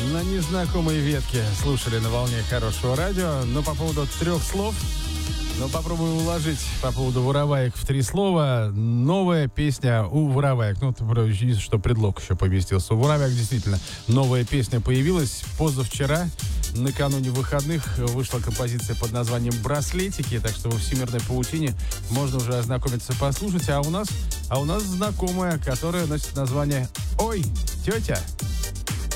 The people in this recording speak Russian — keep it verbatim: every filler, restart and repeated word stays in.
На незнакомой ветке слушали на волне хорошего радио. Но по поводу трех слов, но попробую уложить по поводу вороваек в три слова. Новая песня у вороваек. Ну, это что предлог еще поместился. У вороваек действительно новая песня появилась позавчера. Накануне выходных вышла композиция под названием «Браслетики», так что во всемирной паутине можно уже ознакомиться, послушать. А у нас, а у нас знакомая, которая носит название «Ой, тетя».